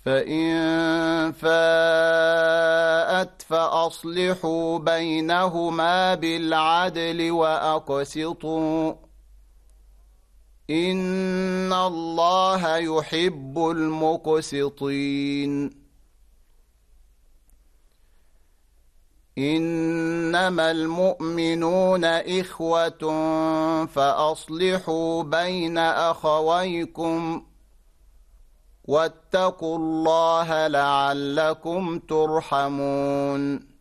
فإن فاءت فأصلحوا بينهما بالعدل وأقسطوا إن الله يحب المقسطين إنما المؤمنون إخوة فأصلحوا بين أخويكم واتقوا الله لعلكم ترحمون